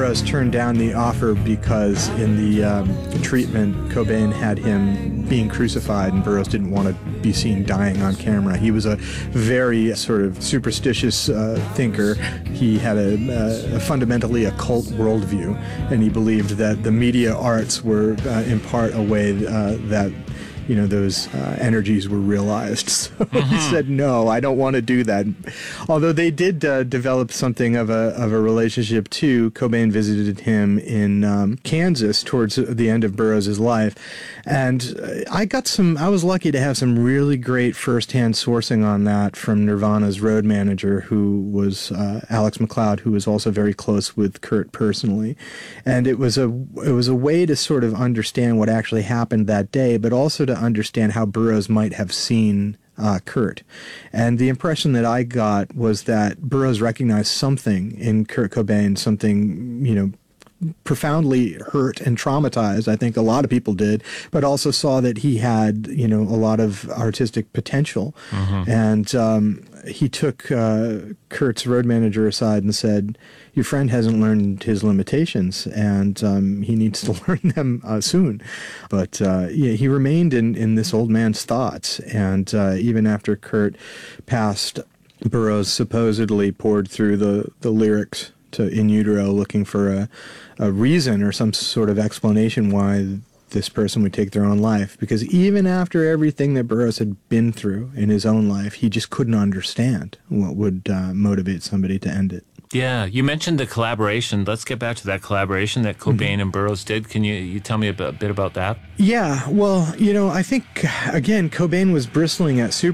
Burroughs turned down the offer because in the treatment, Cobain had him being crucified, and Burroughs didn't want to be seen dying on camera. He was a very sort of superstitious thinker. He had a fundamentally occult worldview, and he believed that the media arts were in part a way that those energies were realized. So he said, no, I don't want to do that. Although they did develop something of a relationship too. Cobain visited him in Kansas towards the end of Burroughs' life. And I was lucky to have some really great firsthand sourcing on that from Nirvana's road manager, who was Alex McLeod, who was also very close with Kurt personally. And it was a way to sort of understand what actually happened that day, but also to understand how Burroughs might have seen Kurt. And the impression that I got was that Burroughs recognized something in Kurt Cobain, something, profoundly hurt and traumatized. I think a lot of people did, but also saw that he had, a lot of artistic potential. And he took Kurt's road manager aside and said, your friend hasn't learned his limitations, and he needs to learn them soon. But he remained in this old man's thoughts. And even after Kurt passed, Burroughs supposedly poured through the lyrics to In Utero, looking for a reason or some sort of explanation why this person would take their own life. Because even after everything that Burroughs had been through in his own life, he just couldn't understand what would motivate somebody to end it. Yeah, you mentioned the collaboration. Let's get back to that collaboration that Cobain and Burroughs did. Can you tell me a bit about that? Yeah, well, I think, again, Cobain was bristling at